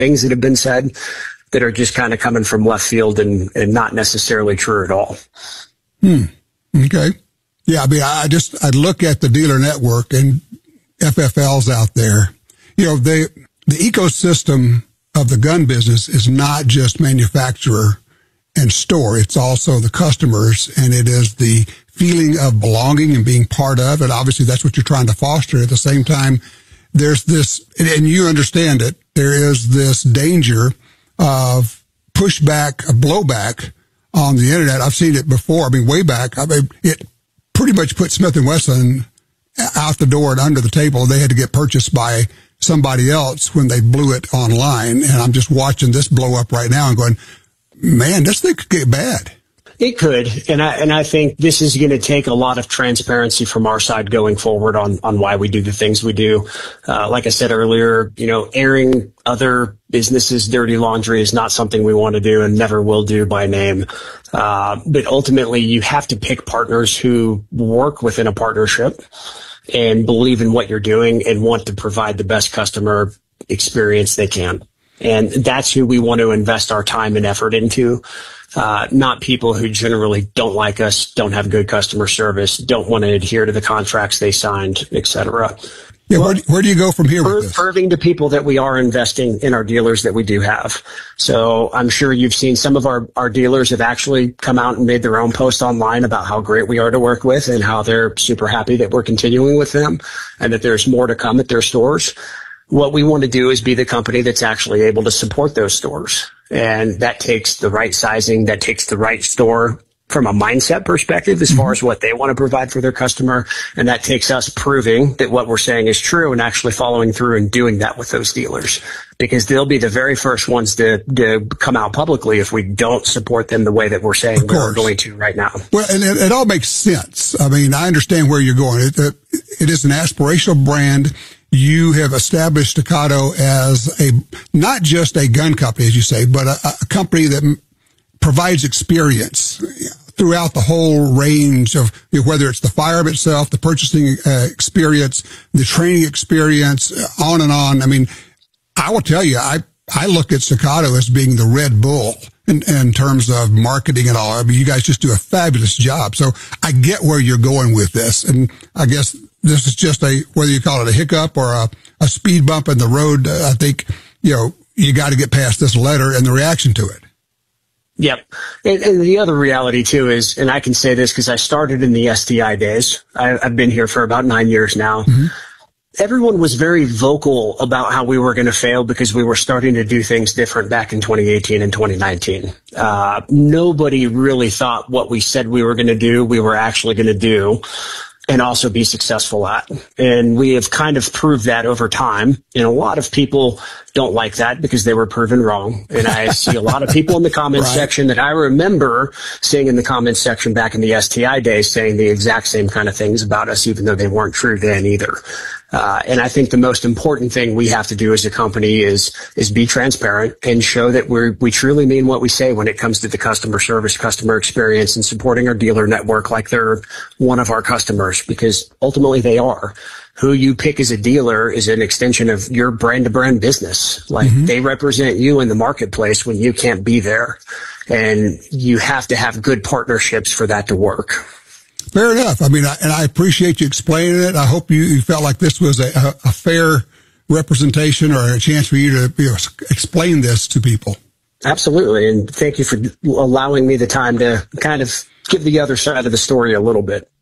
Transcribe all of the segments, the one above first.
things that have been said that are just kind of coming from left field and not necessarily true at all. Okay. Yeah, I mean, I look at the dealer network and FFLs out there. You know, the ecosystem of the gun business is not just manufacturer and store. It's also the customers, and it is the feeling of belonging and being part of it. Obviously, that's what you're trying to foster. At the same time, there's this, and you understand it, there is this danger of pushback, a blowback on the internet. I've seen it before. I mean, way back. I mean, it pretty much put Smith & Wesson out the door and under the table. They had to get purchased by somebody else when they blew it online. And I'm just watching this blow up right now and going, man, this thing could get bad. It could. And I think this is going to take a lot of transparency from our side going forward on why we do the things we do. Like I said earlier, you know, airing other businesses' dirty laundry is not something we want to do and never will do by name. But ultimately, you have to pick partners who work within a partnership and believe in what you're doing and want to provide the best customer experience they can. And that's who we want to invest our time and effort into. Not people who generally don't like us, don't have good customer service, don't want to adhere to the contracts they signed, et cetera. Yeah, where do you go from here with this? Proving to people that we are investing in our dealers that we do have. So I'm sure you've seen some of our dealers have actually come out and made their own post online about how great we are to work with and how they're super happy that we're continuing with them and that there's more to come at their stores. What we want to do is be the company that's actually able to support those stores. And that takes the right sizing, that takes the right store from a mindset perspective as far as what they want to provide for their customer. And that takes us proving that what we're saying is true and actually following through and doing that with those dealers. Because they'll be the very first ones to come out publicly if we don't support them the way that we're saying we're going to right now. Well, and it all makes sense. I mean, I understand where you're going. It is an aspirational brand. You have established Staccato as not just a gun company, as you say, but a company that provides experience throughout the whole range of, you know, whether it's the firearm itself, the purchasing experience, the training experience, on and on. I mean, I will tell you, I look at Staccato as being the Red Bull in terms of marketing and all. I mean, you guys just do a fabulous job. So I get where you're going with this. And I guess this is just whether you call it a hiccup or a speed bump in the road, I think, you know, you got to get past this letter and the reaction to it. Yep. And the other reality, too, is, and I can say this because I started in the STI days. I've been here for about 9 years now. Mm-hmm. Everyone was very vocal about how we were going to fail because we were starting to do things different back in 2018 and 2019. Nobody really thought what we said we were going to do, we were actually going to do and also be successful at. And we have kind of proved that over time. And a lot of people don't like that because they were proven wrong. And I see a lot of people in the comments section that I remember seeing in the comments section back in the STI days saying the exact same kind of things about us, even though they weren't true then either. And I think the most important thing we have to do as a company is be transparent and show that we truly mean what we say when it comes to the customer service, customer experience, and supporting our dealer network like they're one of our customers, because ultimately they are. Who you pick as a dealer is an extension of your brand-to-brand business. Like they represent you in the marketplace when you can't be there. And you have to have good partnerships for that to work. Fair enough. I mean, I appreciate you explaining it. I hope you felt like this was a fair representation or a chance for you to explain this to people. Absolutely. And thank you for allowing me the time to kind of give the other side of the story a little bit.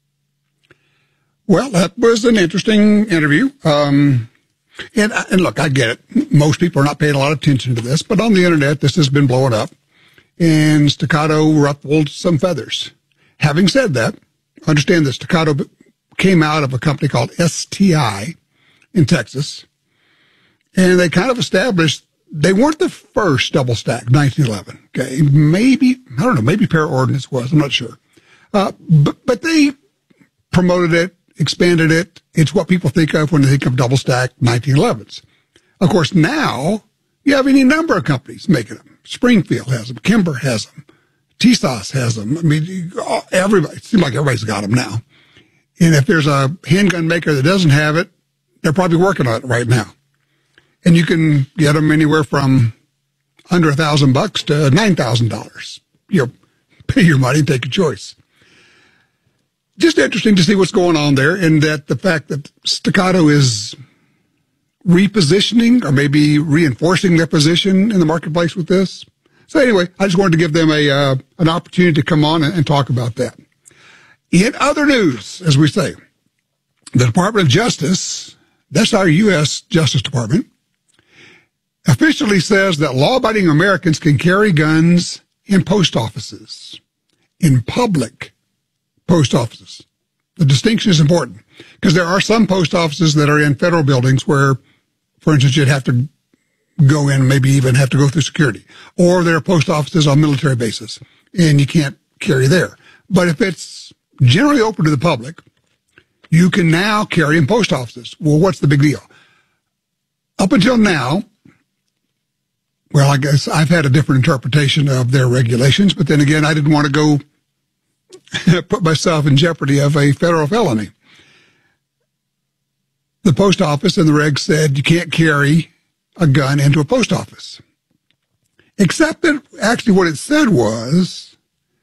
Well, that was an interesting interview. And look, I get it. Most people are not paying a lot of attention to this, but on the internet, this has been blowing up and Staccato ruffled some feathers. Having said that, understand that Staccato came out of a company called STI in Texas, and they kind of established they weren't the first double stack 1911. Okay, maybe I don't know, maybe Para-Ordnance was. I'm not sure, but they promoted it, expanded it. It's what people think of when they think of double stack 1911s. Of course, now you have any number of companies making them. Springfield has them. Kimber has them. TSOS has them. I mean, everybody, it seems like everybody's got them now. And if there's a handgun maker that doesn't have it, they're probably working on it right now. And you can get them anywhere from under $1,000 to $9,000. Pay your money and take a choice. Just interesting to see what's going on there, and that the fact that Staccato is repositioning or maybe reinforcing their position in the marketplace with this. So anyway, I just wanted to give them an opportunity to come on and talk about that. In other news, as we say, the Department of Justice, that's our U.S. Justice Department, officially says that law-abiding Americans can carry guns in post offices, in public post offices. The distinction is important because there are some post offices that are in federal buildings where, for instance, you'd have to go in, maybe even have to go through security. Or there are post offices on military bases, and you can't carry there. But if it's generally open to the public, you can now carry in post offices. Well, what's the big deal? Up until now, well, I guess I've had a different interpretation of their regulations, but then again, I didn't want to go put myself in jeopardy of a federal felony. The post office and the regs said you can't carry a gun into a post office. Except that actually what it said was,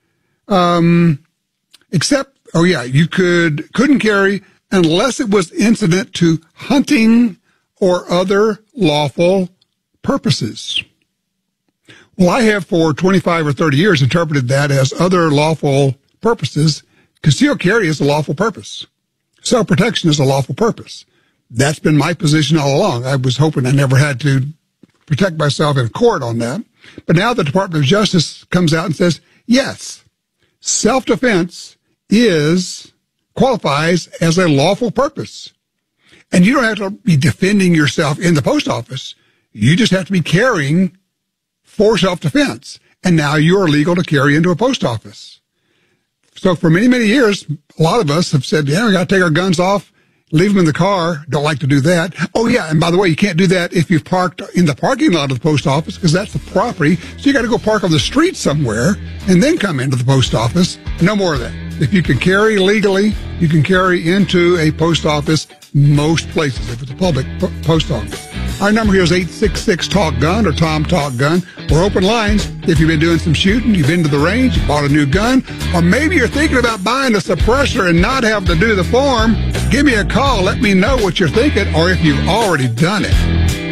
you couldn't carry unless it was incident to hunting or other lawful purposes. Well, I have for 25 or 30 years interpreted that as other lawful purposes. Concealed carry is a lawful purpose. Self-protection is a lawful purpose. That's been my position all along. I was hoping I never had to protect myself in court on that. But now the Department of Justice comes out and says, yes, self-defense qualifies as a lawful purpose. And you don't have to be defending yourself in the post office. You just have to be carrying for self-defense. And now you are legal to carry into a post office. So for many, many years, a lot of us have said, we got to take our guns off, leave them in the car. Don't like to do that. Oh, yeah, and by the way, you can't do that if you've parked in the parking lot of the post office because that's the property. So you got to go park on the street somewhere and then come into the post office. No more of that. If you can carry legally, you can carry into a post office most places, if it's a public post office. Our number here is 866-TALK-GUN or Tom Talk Gun. We're open lines. If you've been doing some shooting, you've been to the range, you bought a new gun, or maybe you're thinking about buying a suppressor and not having to do the form, give me a call. Let me know what you're thinking or if you've already done it.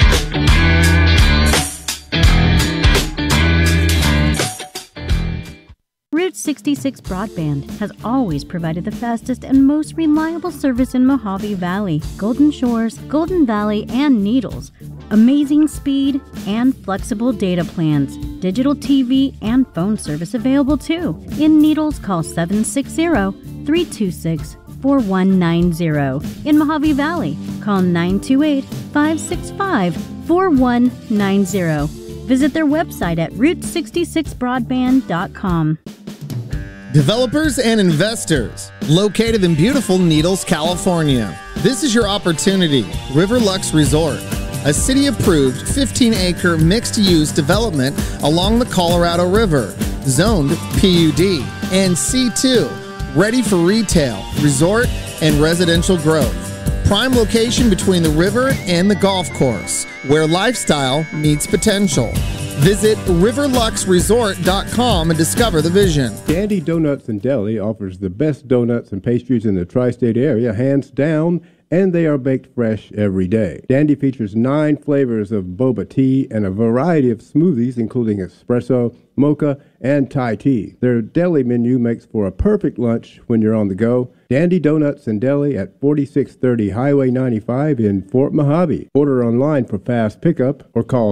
Route 66 Broadband has always provided the fastest and most reliable service in Mojave Valley, Golden Shores, Golden Valley, and Needles. Amazing speed and flexible data plans. Digital TV and phone service available too. In Needles, call 760-326-4190. In Mojave Valley, call 928-565-4190. Visit their website at route66broadband.com. Developers and investors, located in beautiful Needles, California. This is your opportunity. Riverlux Resort, a city-approved 15-acre mixed-use development along the Colorado River, zoned PUD and C2, ready for retail, resort, and residential growth. Prime location between the river and the golf course, where lifestyle meets potential. Visit riverluxresort.com and discover the vision. Dandy Donuts and Deli offers the best donuts and pastries in the tri-state area, hands down, and they are baked fresh every day. Dandy features 9 flavors of boba tea and a variety of smoothies, including espresso, mocha, and Thai tea. Their deli menu makes for a perfect lunch when you're on the go. Dandy Donuts and Deli at 4630 Highway 95 in Fort Mojave. Order online for fast pickup or call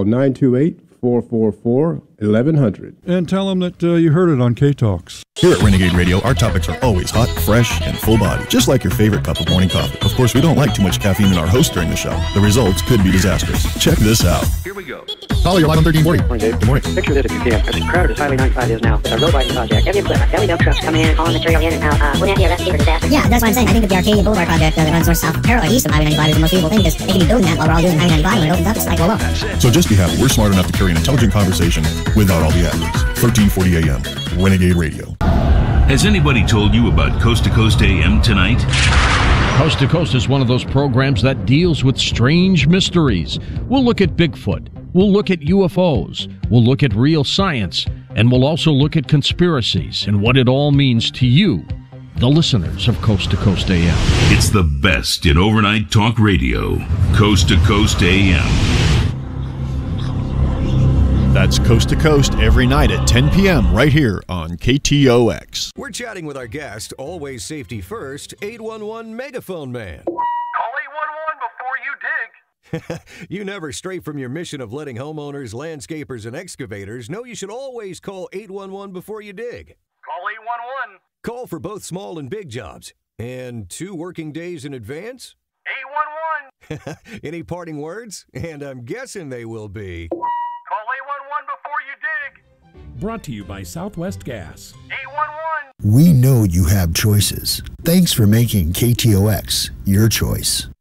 928-444-1100. And tell them that you heard it on K-Talks. Here at Renegade Radio, our topics are always hot, fresh, and full body, just like your favorite cup of morning coffee. Of course, we don't like too much caffeine in our host during the show. The results could be disastrous. Check this out. Here we go. Caller, you're live on 1340. Morning, Dave. Good morning. Picture this if you can. As crowded as Highway 95 is now, it's a road-widening project. Heavy equipment, belly dump trucks coming in, hauling material in and out. Wouldn't that be a recipe for disaster? Yeah, that's what I'm saying. I think that the Arcadia Boulevard project that runs north, south, parallel east of Highway 95 is the most beautiful thing because they can be building that while we're all doing Highway 95 when it opens up. It's like, well, So just be happy we're smart enough to carry an intelligent conversation without all the adlibs. 1340 AM, Renegade Radio. Has anybody told you about Coast to Coast AM tonight? Coast to Coast is one of those programs that deals with strange mysteries. We'll look at Bigfoot. We'll look at UFOs. We'll look at real science. And we'll also look at conspiracies and what it all means to you, the listeners of Coast to Coast AM. It's the best in overnight talk radio. Coast to Coast AM. That's Coast to Coast every night at 10 p.m. right here on KTOX. We're chatting with our guest, always safety first, 811 Megaphone Man. Call 811 before you dig. You never stray from your mission of letting homeowners, landscapers, and excavators know you should always call 811 before you dig. Call 811. Call for both small and big jobs. And 2 working days in advance? 811. Any parting words? And I'm guessing they will be... Call 811 before you dig. Brought to you by Southwest Gas. 811. We know you have choices. Thanks for making KTOX your choice.